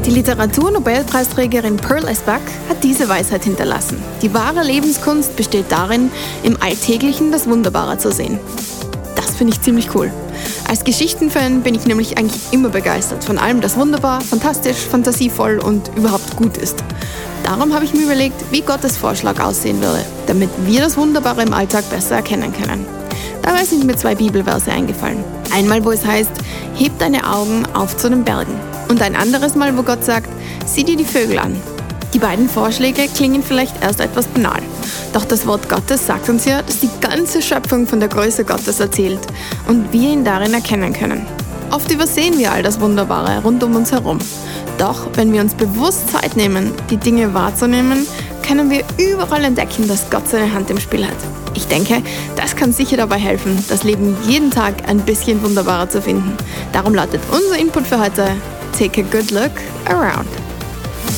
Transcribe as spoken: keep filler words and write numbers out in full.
Die Literatur-Nobelpreisträgerin Pearl S. Buck hat diese Weisheit hinterlassen. Die wahre Lebenskunst besteht darin, im Alltäglichen das Wunderbare zu sehen. Das finde ich ziemlich cool. Als Geschichtenfan bin ich nämlich eigentlich immer begeistert von allem, das wunderbar, fantastisch, fantasievoll und überhaupt gut ist. Darum habe ich mir überlegt, wie Gottes Vorschlag aussehen würde, damit wir das Wunderbare im Alltag besser erkennen können. Dabei sind mir zwei Bibelverse eingefallen. Einmal, wo es heißt, heb deine Augen auf zu den Bergen. Und ein anderes Mal, wo Gott sagt, sieh dir die Vögel an. Die beiden Vorschläge klingen vielleicht erst etwas banal. Doch das Wort Gottes sagt uns ja, dass die ganze Schöpfung von der Größe Gottes erzählt und wir ihn darin erkennen können. Oft übersehen wir all das Wunderbare rund um uns herum. Doch wenn wir uns bewusst Zeit nehmen, die Dinge wahrzunehmen, können wir überall entdecken, dass Gott seine Hand im Spiel hat. Ich denke, das kann sicher dabei helfen, das Leben jeden Tag ein bisschen wunderbarer zu finden. Darum lautet unser Input für heute: Take a good look around.